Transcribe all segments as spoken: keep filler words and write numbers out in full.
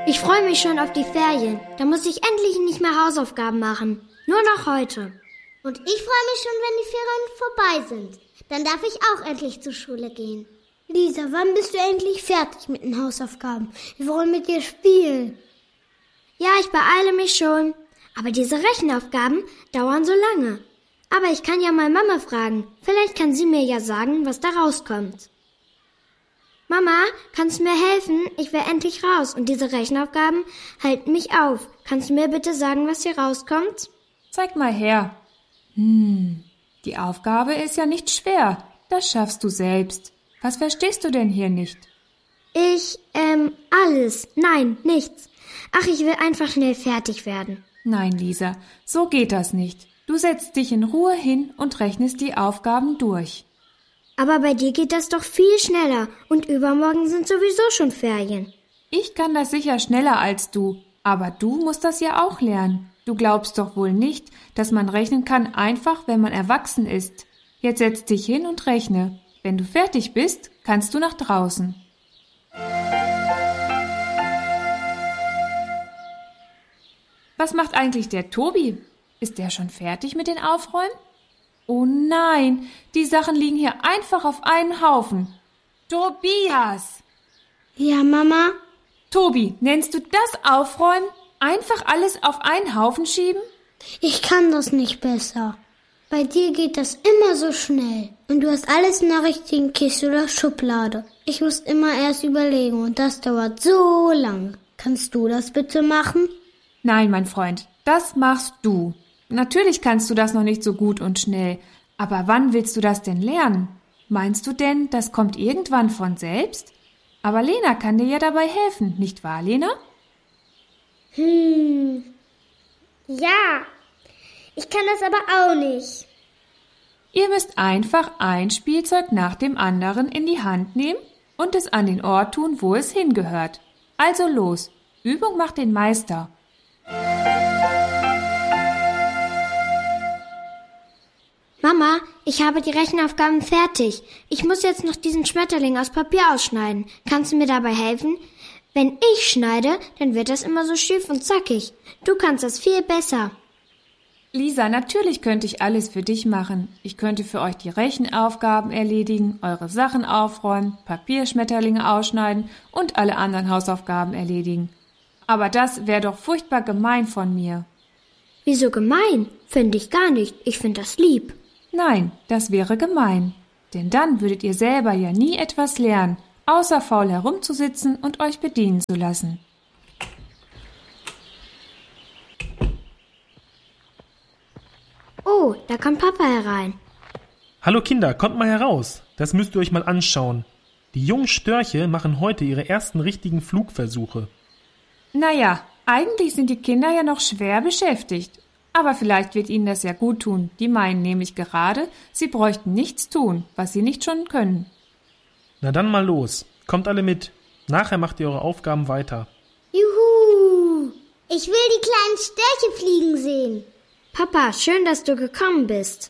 Ich freue mich schon auf die Ferien. Da muss ich endlich nicht mehr Hausaufgaben machen. Nur noch heute. Und ich freue mich schon, wenn die Ferien vorbei sind. Dann darf ich auch endlich zur Schule gehen. Lisa, wann bist du endlich fertig mit den Hausaufgaben? Wir wollen mit dir spielen. Ja, ich beeile mich schon. Aber diese Rechenaufgaben dauern so lange. Aber ich kann ja mal Mama fragen. Vielleicht kann sie mir ja sagen, was da rauskommt. Mama, kannst du mir helfen? Ich will endlich raus und diese Rechenaufgaben halten mich auf. Kannst du mir bitte sagen, was hier rauskommt? Zeig mal her. Hm, die Aufgabe ist ja nicht schwer. Das schaffst du selbst. Was verstehst du denn hier nicht? Ich, ähm, alles. Nein, nichts. Ach, ich will einfach schnell fertig werden. Nein, Lisa, so geht das nicht. Du setzt dich in Ruhe hin und rechnest die Aufgaben durch. Aber bei dir geht das doch viel schneller und übermorgen sind sowieso schon Ferien. Ich kann das sicher schneller als du, aber du musst das ja auch lernen. Du glaubst doch wohl nicht, dass man rechnen kann einfach, wenn man erwachsen ist. Jetzt setz dich hin und rechne. Wenn du fertig bist, kannst du nach draußen. Was macht eigentlich der Tobi? Ist der schon fertig mit den Aufräumen? Oh nein, die Sachen liegen hier einfach auf einen Haufen. Tobias! Ja, Mama? Tobi, nennst du das Aufräumen? Einfach alles auf einen Haufen schieben? Ich kann das nicht besser. Bei dir geht das immer so schnell. Und du hast alles in der richtigen Kiste oder Schublade. Ich muss immer erst überlegen und das dauert so lang. Kannst du das bitte machen? Nein, mein Freund, das machst du. Natürlich kannst du das noch nicht so gut und schnell, aber wann willst du das denn lernen? Meinst du denn, das kommt irgendwann von selbst? Aber Lena kann dir ja dabei helfen, nicht wahr, Lena? Hm, ja, ich kann das aber auch nicht. Ihr müsst einfach ein Spielzeug nach dem anderen in die Hand nehmen und es an den Ort tun, wo es hingehört. Also los, Übung macht den Meister. Mama, ich habe die Rechenaufgaben fertig. Ich muss jetzt noch diesen Schmetterling aus Papier ausschneiden. Kannst du mir dabei helfen? Wenn ich schneide, dann wird das immer so schief und zackig. Du kannst das viel besser. Lisa, natürlich könnte ich alles für dich machen. Ich könnte für euch die Rechenaufgaben erledigen, eure Sachen aufräumen, Papierschmetterlinge ausschneiden und alle anderen Hausaufgaben erledigen. Aber das wäre doch furchtbar gemein von mir. Wieso gemein? Finde ich gar nicht. Ich finde das lieb. Nein, das wäre gemein. Denn dann würdet ihr selber ja nie etwas lernen, außer faul herumzusitzen und euch bedienen zu lassen. Oh, da kommt Papa herein. Hallo Kinder, kommt mal heraus. Das müsst ihr euch mal anschauen. Die jungen Störche machen heute ihre ersten richtigen Flugversuche. Naja, eigentlich sind die Kinder ja noch schwer beschäftigt. Aber vielleicht wird ihnen das ja gut tun. Die meinen nämlich gerade, sie bräuchten nichts tun, was sie nicht schon können. Na dann mal los. Kommt alle mit. Nachher macht ihr eure Aufgaben weiter. Juhu! Ich will die kleinen Störche fliegen sehen. Papa, schön, dass du gekommen bist.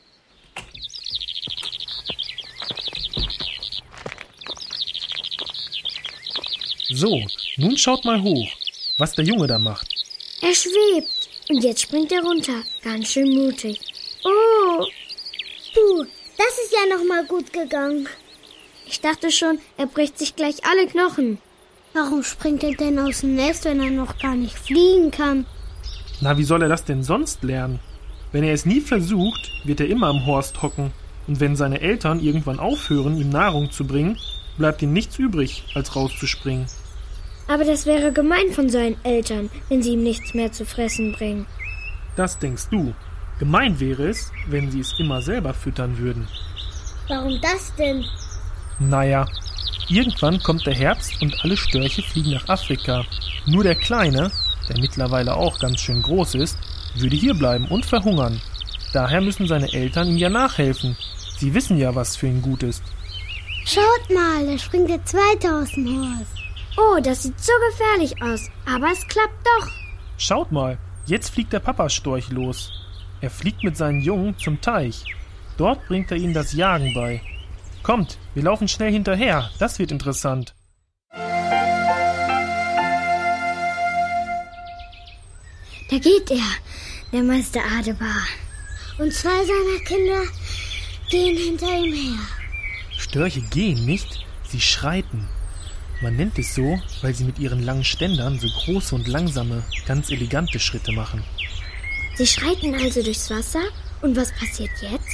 So, nun schaut mal hoch, was der Junge da macht. Er schwebt. Und jetzt springt er runter. Ganz schön mutig. Oh! Puh, das ist ja noch mal gut gegangen. Ich dachte schon, er bricht sich gleich alle Knochen. Warum springt er denn aus dem Nest, wenn er noch gar nicht fliegen kann? Na, wie soll er das denn sonst lernen? Wenn er es nie versucht, wird er immer am Horst hocken. Und wenn seine Eltern irgendwann aufhören, ihm Nahrung zu bringen, bleibt ihm nichts übrig, als rauszuspringen. Aber das wäre gemein von seinen Eltern, wenn sie ihm nichts mehr zu fressen bringen. Das denkst du. Gemein wäre es, wenn sie es immer selber füttern würden. Warum das denn? Naja, irgendwann kommt der Herbst und alle Störche fliegen nach Afrika. Nur der Kleine, der mittlerweile auch ganz schön groß ist, würde hier bleiben und verhungern. Daher müssen seine Eltern ihm ja nachhelfen. Sie wissen ja, was für ihn gut ist. Schaut mal, da springt der Zweite aus dem Horst. Oh, das sieht so gefährlich aus, aber es klappt doch. Schaut mal, jetzt fliegt der Papastorch los. Er fliegt mit seinen Jungen zum Teich. Dort bringt er ihnen das Jagen bei. Kommt, wir laufen schnell hinterher, das wird interessant. Da geht er, der Meister Adebar. Und zwei seiner Kinder gehen hinter ihm her. Störche gehen nicht, sie schreiten. Man nennt es so, weil sie mit ihren langen Ständern so große und langsame, ganz elegante Schritte machen. Sie schreiten also durchs Wasser. Und was passiert jetzt?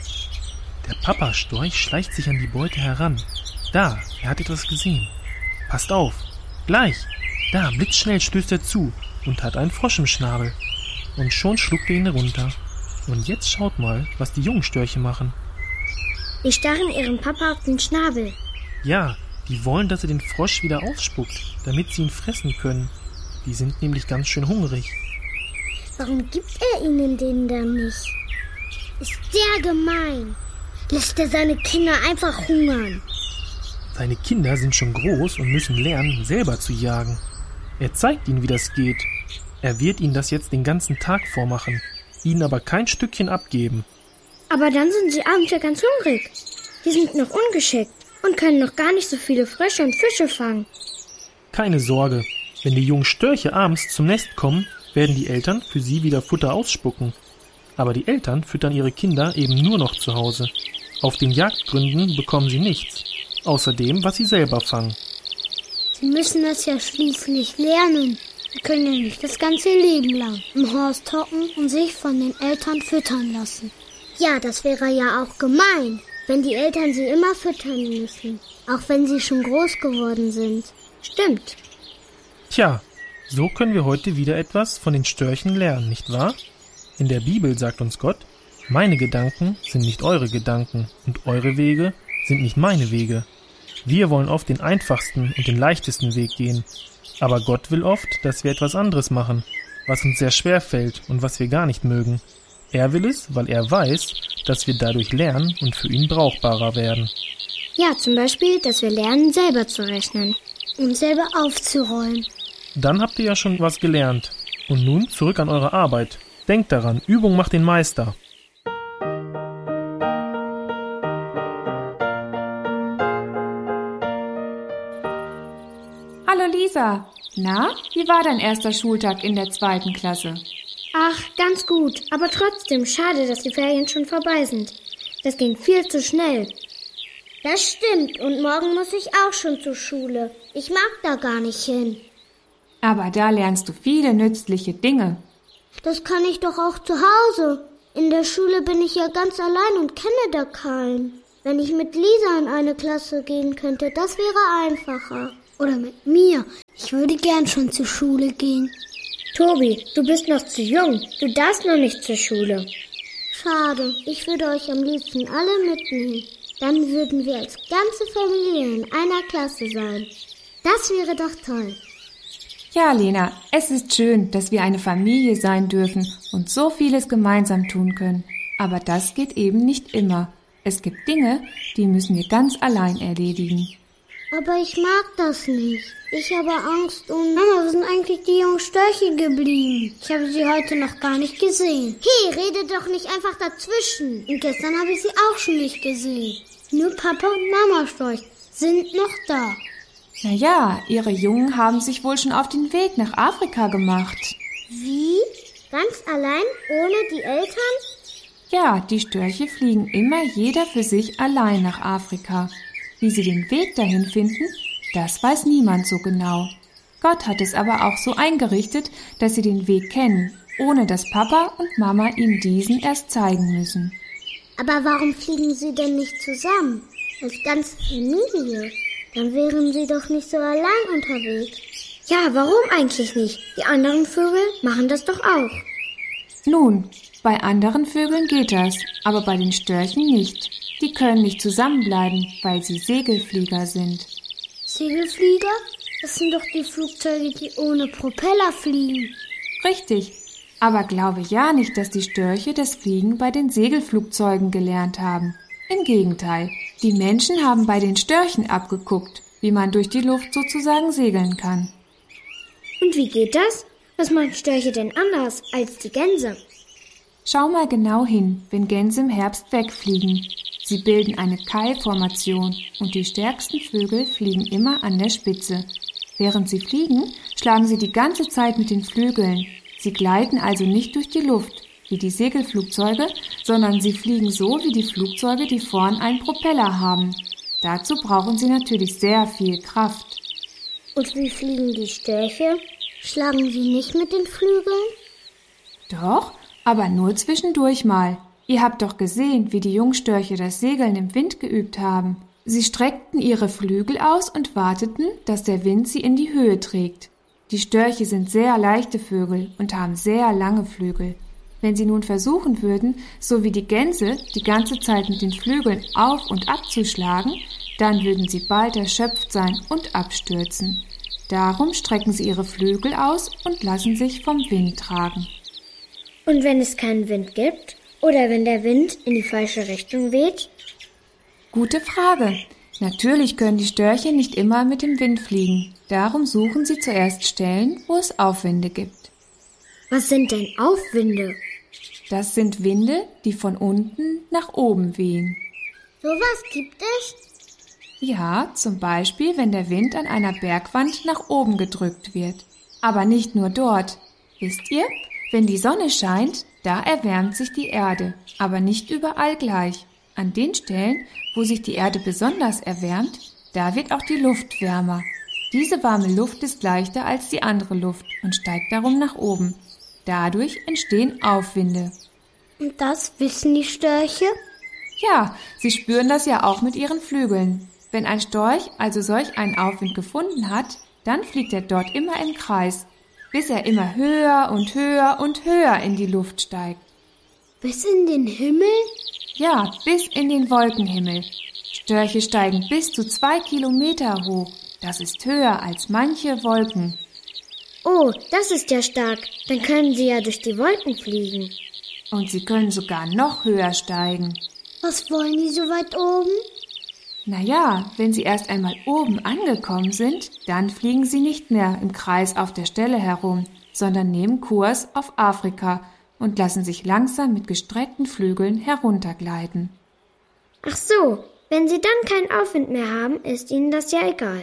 Der Papastorch schleicht sich an die Beute heran. Da, er hat etwas gesehen. Passt auf, gleich. Da, blitzschnell stößt er zu und hat einen Frosch im Schnabel. Und schon schluckt er ihn herunter. Und jetzt schaut mal, was die jungen Störche machen. Die starren ihren Papa auf den Schnabel. Ja, die wollen, dass er den Frosch wieder ausspuckt, damit sie ihn fressen können. Die sind nämlich ganz schön hungrig. Warum gibt er ihnen den dann nicht? Ist der gemein? Lässt er seine Kinder einfach hungern? Seine Kinder sind schon groß und müssen lernen, selber zu jagen. Er zeigt ihnen, wie das geht. Er wird ihnen das jetzt den ganzen Tag vormachen, ihnen aber kein Stückchen abgeben. Aber dann sind sie abends ja ganz hungrig. Die sind noch ungeschickt und können noch gar nicht so viele Frösche und Fische fangen. Keine Sorge, wenn die jungen Störche abends zum Nest kommen, werden die Eltern für sie wieder Futter ausspucken. Aber die Eltern füttern ihre Kinder eben nur noch zu Hause. Auf den Jagdgründen bekommen sie nichts, außer dem, was sie selber fangen. Sie müssen das ja schließlich lernen. Sie können ja nicht das ganze Leben lang im Horst hocken und sich von den Eltern füttern lassen. Ja, das wäre ja auch gemein, wenn die Eltern sie immer füttern müssen, auch wenn sie schon groß geworden sind. Stimmt. Tja, so können wir heute wieder etwas von den Störchen lernen, nicht wahr? In der Bibel sagt uns Gott, meine Gedanken sind nicht eure Gedanken und eure Wege sind nicht meine Wege. Wir wollen oft den einfachsten und den leichtesten Weg gehen, aber Gott will oft, dass wir etwas anderes machen, was uns sehr schwer fällt und was wir gar nicht mögen. Er will es, weil er weiß, dass wir dadurch lernen und für ihn brauchbarer werden. Ja, zum Beispiel, dass wir lernen, selber zu rechnen. Und selber aufzuräumen. Dann habt ihr ja schon was gelernt. Und nun zurück an eure Arbeit. Denkt daran, Übung macht den Meister. Hallo Lisa. Na, wie war dein erster Schultag in der zweiten Klasse? Ach, ganz gut. Aber trotzdem schade, dass die Ferien schon vorbei sind. Das ging viel zu schnell. Das stimmt. Und morgen muss ich auch schon zur Schule. Ich mag da gar nicht hin. Aber da lernst du viele nützliche Dinge. Das kann ich doch auch zu Hause. In der Schule bin ich ja ganz allein und kenne da keinen. Wenn ich mit Lisa in eine Klasse gehen könnte, das wäre einfacher. Oder mit mir. Ich würde gern schon zur Schule gehen. Tobi, du bist noch zu jung. Du darfst noch nicht zur Schule. Schade. Ich würde euch am liebsten alle mitnehmen. Dann würden wir als ganze Familie in einer Klasse sein. Das wäre doch toll. Ja, Lena, es ist schön, dass wir eine Familie sein dürfen und so vieles gemeinsam tun können. Aber das geht eben nicht immer. Es gibt Dinge, die müssen wir ganz allein erledigen. Aber ich mag das nicht. Ich habe Angst und... Mama, wo sind eigentlich die jungen Störche geblieben? Ich habe sie heute noch gar nicht gesehen. Hey, rede doch nicht einfach dazwischen. Und gestern habe ich sie auch schon nicht gesehen. Nur Papa und Mama Storch sind noch da. Na ja, ihre Jungen haben sich wohl schon auf den Weg nach Afrika gemacht. Wie? Ganz allein, ohne die Eltern? Ja, die Störche fliegen immer jeder für sich allein nach Afrika. Wie sie den Weg dahin finden, das weiß niemand so genau. Gott hat es aber auch so eingerichtet, dass sie den Weg kennen, ohne dass Papa und Mama ihnen diesen erst zeigen müssen. Aber warum fliegen sie denn nicht zusammen, als ganze Familie? Dann wären sie doch nicht so allein unterwegs. Ja, warum eigentlich nicht? Die anderen Vögel machen das doch auch. Nun, bei anderen Vögeln geht das, aber bei den Störchen nicht. Die können nicht zusammenbleiben, weil sie Segelflieger sind. Segelflieger? Das sind doch die Flugzeuge, die ohne Propeller fliegen. Richtig, aber glaube ja nicht, dass die Störche das Fliegen bei den Segelflugzeugen gelernt haben. Im Gegenteil, die Menschen haben bei den Störchen abgeguckt, wie man durch die Luft sozusagen segeln kann. Und wie geht das? Was machen Störche denn anders als die Gänse? Schau mal genau hin, wenn Gänse im Herbst wegfliegen. Sie bilden eine Keilformation und die stärksten Vögel fliegen immer an der Spitze. Während sie fliegen, schlagen sie die ganze Zeit mit den Flügeln. Sie gleiten also nicht durch die Luft, wie die Segelflugzeuge, sondern sie fliegen so wie die Flugzeuge, die vorn einen Propeller haben. Dazu brauchen sie natürlich sehr viel Kraft. Und wie fliegen die Störche? Schlagen sie nicht mit den Flügeln? Doch, aber nur zwischendurch mal. Ihr habt doch gesehen, wie die Jungstörche das Segeln im Wind geübt haben. Sie streckten ihre Flügel aus und warteten, dass der Wind sie in die Höhe trägt. Die Störche sind sehr leichte Vögel und haben sehr lange Flügel. Wenn sie nun versuchen würden, so wie die Gänse, die ganze Zeit mit den Flügeln auf und abzuschlagen, dann würden sie bald erschöpft sein und abstürzen. Darum strecken sie ihre Flügel aus und lassen sich vom Wind tragen. Und wenn es keinen Wind gibt oder wenn der Wind in die falsche Richtung weht? Gute Frage. Natürlich können die Störche nicht immer mit dem Wind fliegen. Darum suchen sie zuerst Stellen, wo es Aufwinde gibt. Was sind denn Aufwinde? Das sind Winde, die von unten nach oben wehen. Sowas gibt es? Ja, zum Beispiel, wenn der Wind an einer Bergwand nach oben gedrückt wird. Aber nicht nur dort. Wisst ihr, wenn die Sonne scheint, da erwärmt sich die Erde, aber nicht überall gleich. An den Stellen, wo sich die Erde besonders erwärmt, da wird auch die Luft wärmer. Diese warme Luft ist leichter als die andere Luft und steigt darum nach oben. Dadurch entstehen Aufwinde. Und das wissen die Störche? Ja, sie spüren das ja auch mit ihren Flügeln. Wenn ein Storch also solch einen Aufwind gefunden hat, dann fliegt er dort immer im Kreis, bis er immer höher und höher und höher in die Luft steigt. Bis in den Himmel? Ja, bis in den Wolkenhimmel. Störche steigen bis zu zwei Kilometer hoch. Das ist höher als manche Wolken. Oh, das ist ja stark. Dann können sie ja durch die Wolken fliegen. Und sie können sogar noch höher steigen. Was wollen die so weit oben? Na ja, wenn sie erst einmal oben angekommen sind, dann fliegen sie nicht mehr im Kreis auf der Stelle herum, sondern nehmen Kurs auf Afrika und lassen sich langsam mit gestreckten Flügeln heruntergleiten. Ach so, wenn sie dann keinen Aufwind mehr haben, ist ihnen das ja egal.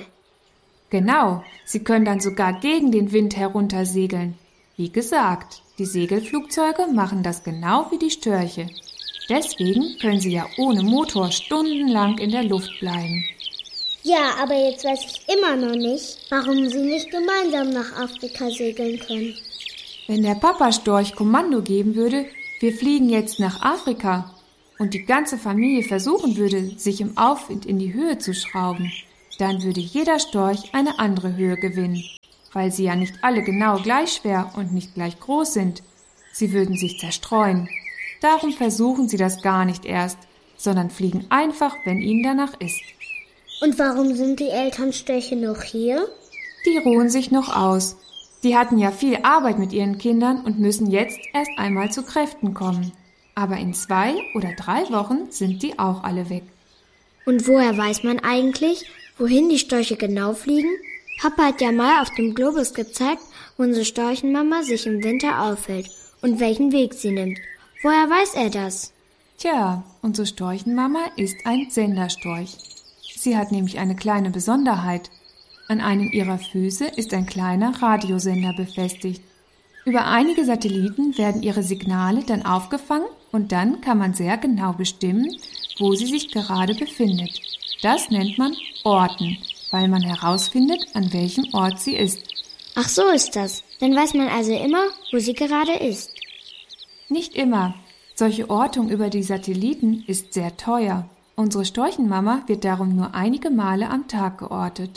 Genau, sie können dann sogar gegen den Wind heruntersegeln. Wie gesagt, die Segelflugzeuge machen das genau wie die Störche. Deswegen können sie ja ohne Motor stundenlang in der Luft bleiben. Ja, aber jetzt weiß ich immer noch nicht, warum sie nicht gemeinsam nach Afrika segeln können. Wenn der Papa-Storch Kommando geben würde, wir fliegen jetzt nach Afrika, und die ganze Familie versuchen würde, sich im Aufwind in die Höhe zu schrauben, dann würde jeder Storch eine andere Höhe gewinnen, weil sie ja nicht alle genau gleich schwer und nicht gleich groß sind. Sie würden sich zerstreuen. Darum versuchen sie das gar nicht erst, sondern fliegen einfach, wenn ihnen danach ist. Und warum sind die Elternstörche noch hier? Die ruhen sich noch aus. Die hatten ja viel Arbeit mit ihren Kindern und müssen jetzt erst einmal zu Kräften kommen. Aber in zwei oder drei Wochen sind die auch alle weg. Und woher weiß man eigentlich, wohin die Störche genau fliegen? Papa hat ja mal auf dem Globus gezeigt, wo unsere Storchenmama sich im Winter aufhält und welchen Weg sie nimmt. Woher weiß er das? Tja, unsere Storchenmama ist ein Senderstorch. Sie hat nämlich eine kleine Besonderheit. An einem ihrer Füße ist ein kleiner Radiosender befestigt. Über einige Satelliten werden ihre Signale dann aufgefangen und dann kann man sehr genau bestimmen, wo sie sich gerade befindet. Das nennt man Orten, weil man herausfindet, an welchem Ort sie ist. Ach so ist das. Dann weiß man also immer, wo sie gerade ist. Nicht immer. Solche Ortung über die Satelliten ist sehr teuer. Unsere Storchenmama wird darum nur einige Male am Tag geortet.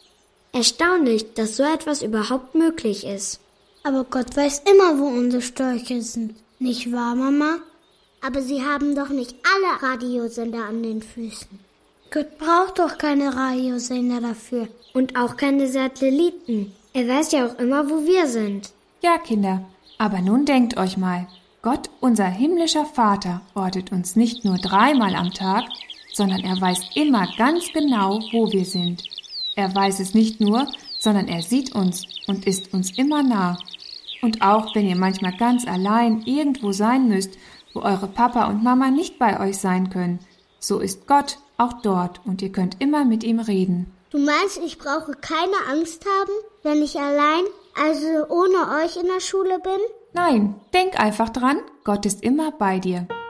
Erstaunlich, dass so etwas überhaupt möglich ist. Aber Gott weiß immer, wo unsere Störche sind. Nicht wahr, Mama? Aber sie haben doch nicht alle Radiosender an den Füßen. Gott braucht doch keine Radiosender dafür. Und auch keine Satelliten. Er weiß ja auch immer, wo wir sind. Ja, Kinder, aber nun denkt euch mal. Gott, unser himmlischer Vater, ortet uns nicht nur dreimal am Tag, sondern er weiß immer ganz genau, wo wir sind. Er weiß es nicht nur, sondern er sieht uns und ist uns immer nah. Und auch wenn ihr manchmal ganz allein irgendwo sein müsst, wo eure Papa und Mama nicht bei euch sein können, so ist Gott auch dort und ihr könnt immer mit ihm reden. Du meinst, ich brauche keine Angst haben, wenn ich allein, also ohne euch in der Schule bin? Nein, denk einfach dran, Gott ist immer bei dir.